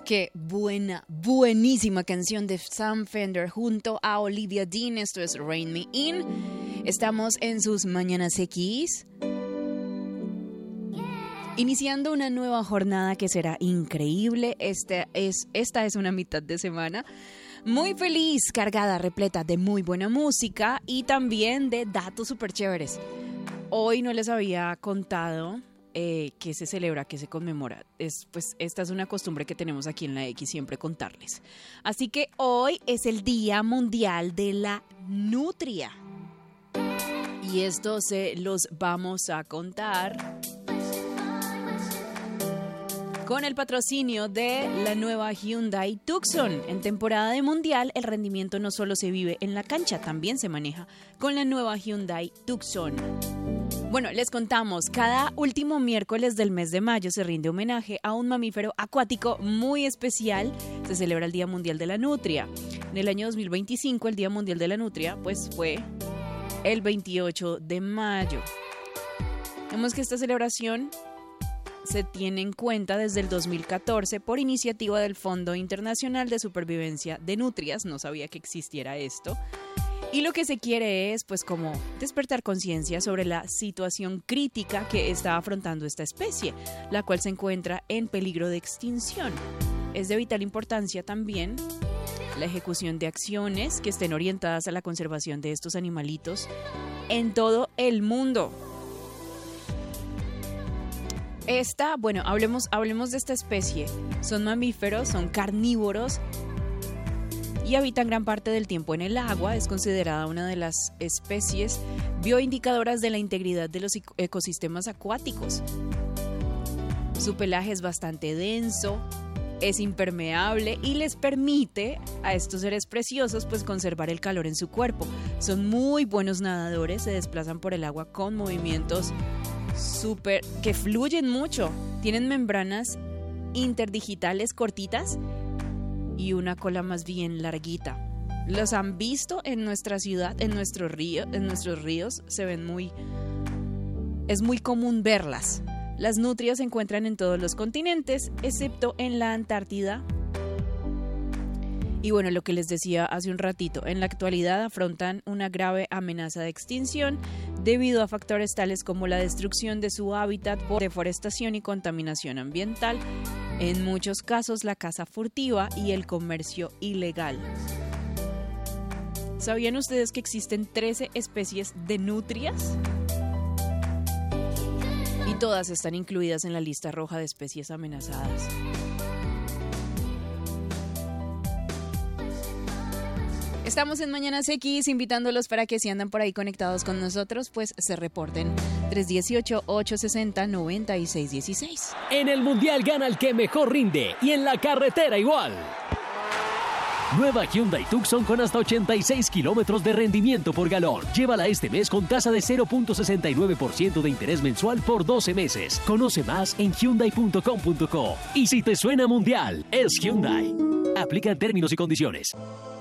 Qué buenísima canción de Sam Fender junto a Olivia Dean. Esto es Rain Me In. Estamos en sus Mañanas X, iniciando una nueva jornada que será increíble. Esta es una mitad de semana muy feliz, cargada, repleta de muy buena música y también de datos súper chéveres. Hoy no les había contado que se celebra, que se conmemora. Esta es una costumbre que tenemos aquí en la X, siempre contarles. Así que hoy es el Día Mundial de la Nutria. Y esto se los vamos a contar con el patrocinio de la nueva Hyundai Tucson. En temporada de mundial, el rendimiento no solo se vive en la cancha, también se maneja con la nueva Hyundai Tucson. Bueno, les contamos, cada último miércoles del mes de mayo se rinde homenaje a un mamífero acuático muy especial. Se celebra el Día Mundial de la Nutria. En el año 2025, el Día Mundial de la Nutria, fue el 28 de mayo. Vemos que esta celebración se tiene en cuenta desde el 2014 por iniciativa del Fondo Internacional de Supervivencia de Nutrias. No sabía que existiera esto. Y lo que se quiere es, como despertar conciencia sobre la situación crítica que está afrontando esta especie, la cual se encuentra en peligro de extinción. Es de vital importancia también la ejecución de acciones que estén orientadas a la conservación de estos animalitos en todo el mundo. Hablemos de esta especie. Son mamíferos, son carnívoros y habitan gran parte del tiempo en el agua. Es considerada una de las especies bioindicadoras de la integridad de los ecosistemas acuáticos. Su pelaje es bastante denso, es impermeable y les permite a estos seres preciosos conservar el calor en su cuerpo. Son muy buenos nadadores, se desplazan por el agua con movimientos que fluyen mucho. Tienen membranas interdigitales cortitas y una cola más bien larguita. Los han visto en nuestra ciudad, en nuestros ríos se ven es muy común verlas. Las nutrias se encuentran en todos los continentes, excepto en la Antártida. Y lo que les decía hace un ratito, en la actualidad afrontan una grave amenaza de extinción debido a factores tales como la destrucción de su hábitat por deforestación y contaminación ambiental, en muchos casos la caza furtiva y el comercio ilegal. ¿Sabían ustedes que existen 13 especies de nutrias? Y todas están incluidas en la lista roja de especies amenazadas. Estamos en Mañanas X, invitándolos para que si andan por ahí conectados con nosotros, se reporten. 318-860-9616. En el Mundial gana el que mejor rinde y en la carretera igual. Nueva Hyundai Tucson con hasta 86 kilómetros de rendimiento por galón. Llévala este mes con tasa de 0.69% de interés mensual por 12 meses. Conoce más en hyundai.com.co. Y si te suena Mundial, es Hyundai. Aplican términos y condiciones.